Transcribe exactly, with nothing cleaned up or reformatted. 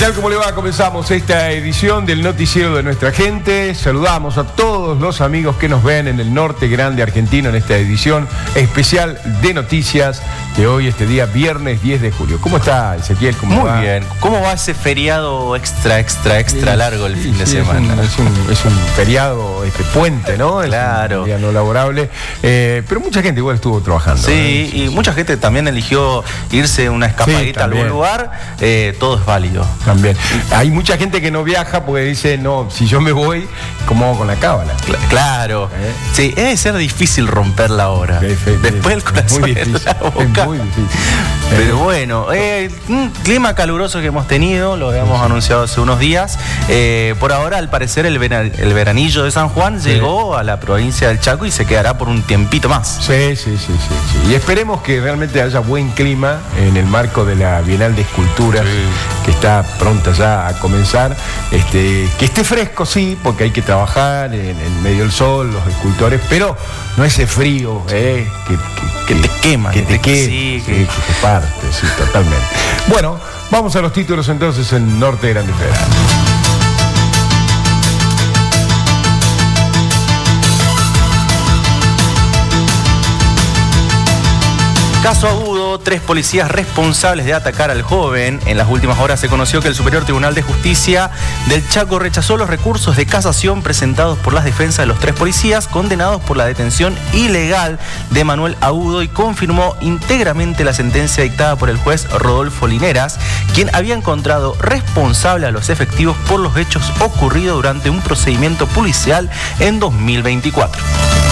tal? ¿Cómo le va? Comenzamos esta edición del noticiero de nuestra gente. Saludamos a todos los amigos que nos ven en el norte grande argentino en esta edición especial de noticias de hoy, este día viernes diez de julio. ¿Cómo está, Ezequiel? ¿Cómo Muy va? bien. ¿Cómo va ese feriado extra, extra, extra Sí, largo el sí, fin de sí, semana? Es un, es un, es un feriado, este puente, ¿no? Claro. Es un día no laborable. Eh, pero mucha gente igual estuvo trabajando. Sí, ¿eh? sí y sí. mucha gente también eligió irse una escapadita Sí, a algún también. lugar. Eh, todo es válido. También. Hay mucha gente que no viaja porque dice, no, si yo me voy, ¿cómo hago con la cábala? Cl- Claro. ¿Eh? Sí, debe ser difícil romper la hora. Sí, sí, Después el es corazón muy en difícil, la boca. es muy difícil. Pero bueno, eh, un clima caluroso que hemos tenido, lo habíamos sí. anunciado hace unos días. Eh, por ahora, al parecer, el, vera, el veranillo de San Juan sí. llegó a la provincia del Chaco y se quedará por un tiempito más. Sí, sí, sí, sí, sí. Y esperemos que realmente haya buen clima en el marco de la Bienal de Esculturas, sí. que está pronta ya a comenzar. Este, que esté fresco, sí, porque hay que trabajar en, en medio del sol, los escultores, pero no ese frío, eh, que, que, que te quema, que, que te quema, sí, sí, que... que te parte, sí, totalmente. Bueno, vamos a los títulos entonces en Norte Grande Federal. Caso agudo, tres policías responsables de atacar al joven. En las últimas horas se conoció que el Superior Tribunal de Justicia del Chaco rechazó los recursos de casación presentados por las defensas de los tres policías condenados por la detención ilegal de Manuel Agudo y confirmó íntegramente la sentencia dictada por el juez Rodolfo Lineras, quien había encontrado responsable a los efectivos por los hechos ocurridos durante un procedimiento policial en dos mil veinticuatro.